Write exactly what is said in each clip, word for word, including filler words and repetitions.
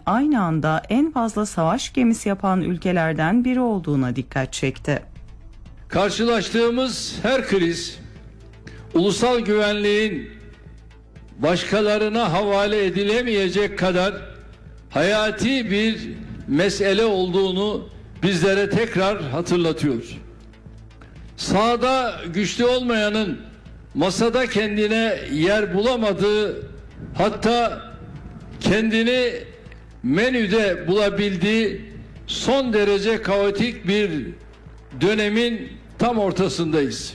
aynı anda en fazla savaş gemisi yapan ülkelerden biri olduğuna dikkat çekti. Karşılaştığımız her kriz, ulusal güvenliğin başkalarına havale edilemeyecek kadar hayati bir mesele olduğunu bizlere tekrar hatırlatıyor. Sahada güçlü olmayanın masada kendine yer bulamadığı, hatta kendini menüde bulabildiği son derece kaotik bir dönemin tam ortasındayız.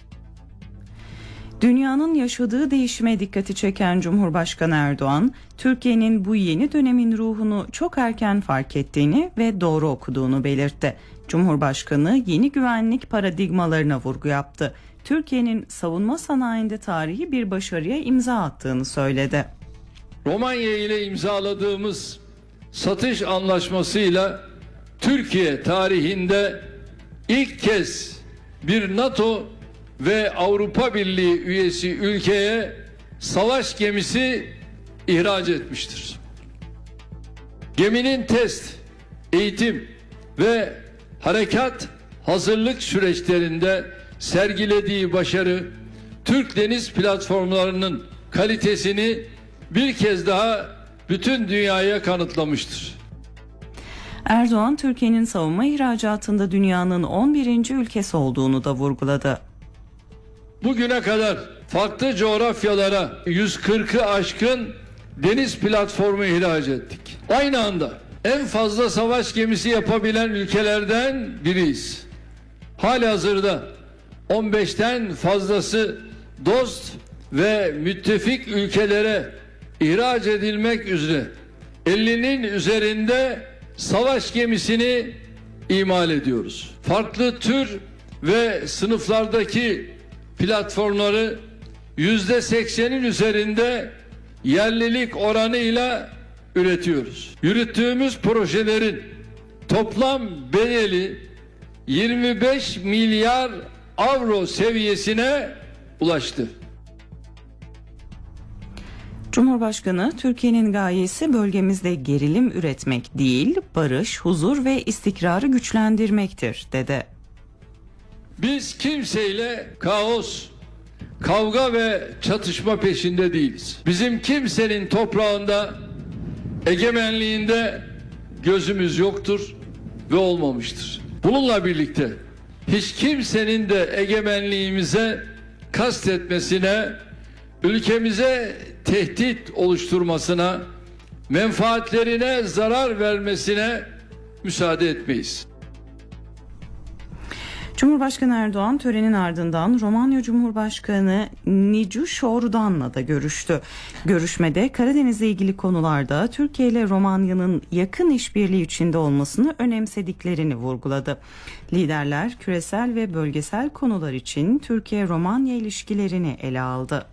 Dünyanın yaşadığı değişime dikkati çeken Cumhurbaşkanı Erdoğan, Türkiye'nin bu yeni dönemin ruhunu çok erken fark ettiğini ve doğru okuduğunu belirtti. Cumhurbaşkanı yeni güvenlik paradigmalarına vurgu yaptı. Türkiye'nin savunma sanayinde tarihi bir başarıya imza attığını söyledi. Romanya ile imzaladığımız satış anlaşmasıyla Türkiye tarihinde ilk kez bir NATO ve Avrupa Birliği üyesi ülkeye savaş gemisi ihraç etmiştir. Geminin test, eğitim ve harekat hazırlık süreçlerinde sergilediği başarı, Türk deniz platformlarının kalitesini bir kez daha bütün dünyaya kanıtlamıştır. Erdoğan, Türkiye'nin savunma ihracatında dünyanın on birinci ülkesi olduğunu da vurguladı. Bugüne kadar farklı coğrafyalara yüz kırkı aşkın deniz platformu ihraç ettik. Aynı anda en fazla savaş gemisi yapabilen ülkelerden biriyiz. Halihazırda on beşten fazlası dost ve müttefik ülkelere ihraç edilmek üzere ellinin üzerinde savaş gemisini imal ediyoruz. Farklı tür ve sınıflardaki platformları yüzde seksenin üzerinde yerlilik oranıyla üretiyoruz. Yürüttüğümüz projelerin toplam bedeli yirmi beş milyar avro seviyesine ulaştı. Cumhurbaşkanı, Türkiye'nin gayesi bölgemizde gerilim üretmek değil, barış, huzur ve istikrarı güçlendirmektir, dedi. Biz kimseyle kaos, kavga ve çatışma peşinde değiliz. Bizim kimsenin toprağında, egemenliğinde gözümüz yoktur ve olmamıştır. Bununla birlikte hiç kimsenin de egemenliğimize kastetmesine, ülkemize tehdit oluşturmasına, menfaatlerine zarar vermesine müsaade etmeyiz. Cumhurbaşkanı Erdoğan törenin ardından Romanya Cumhurbaşkanı Nicu Şorudan'la da görüştü. Görüşmede Karadeniz'le ilgili konularda Türkiye ile Romanya'nın yakın işbirliği içinde olmasını önemsediklerini vurguladı. Liderler küresel ve bölgesel konular için Türkiye-Romanya ilişkilerini ele aldı.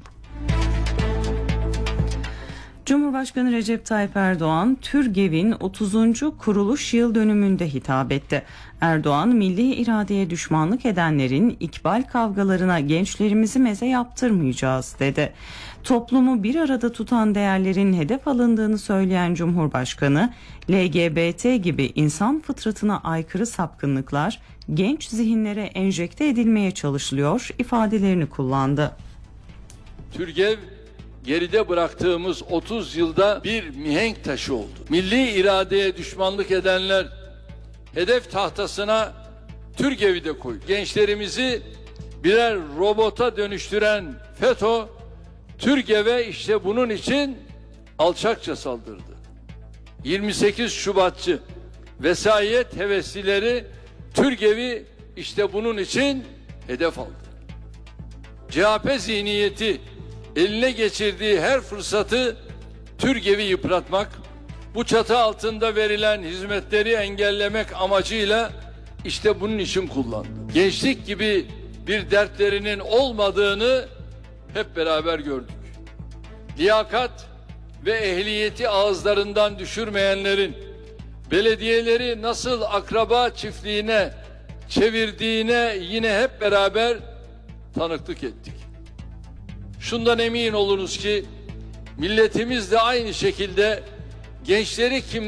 Cumhurbaşkanı Recep Tayyip Erdoğan, TÜRGEV'in otuzuncu kuruluş yıl dönümünde hitap etti. Erdoğan, milli iradeye düşmanlık edenlerin ikbal kavgalarına gençlerimizi meze yaptırmayacağız, dedi. Toplumu bir arada tutan değerlerin hedef alındığını söyleyen Cumhurbaşkanı, L G B T gibi insan fıtratına aykırı sapkınlıklar genç zihinlere enjekte edilmeye çalışılıyor ifadelerini kullandı. TÜRGEV geride bıraktığımız otuz yılda bir mihenk taşı oldu. Milli iradeye düşmanlık edenler hedef tahtasına TÜRGEV'i de koydu. Gençlerimizi birer robota dönüştüren FETÖ, TÜRGEV'e işte bunun için alçakça saldırdı. yirmi sekiz Şubatçı vesayet heveslileri TÜRGEV'i işte bunun için hedef aldı. C H P zihniyeti eline geçirdiği her fırsatı TÜRGEV'i yıpratmak, bu çatı altında verilen hizmetleri engellemek amacıyla işte bunun için kullandı. Gençlik gibi bir dertlerinin olmadığını hep beraber gördük. Liyakat ve ehliyeti ağızlarından düşürmeyenlerin belediyeleri nasıl akraba çiftliğine çevirdiğine yine hep beraber tanıklık ettik. Şundan emin olunuz ki milletimiz de aynı şekilde gençleri kim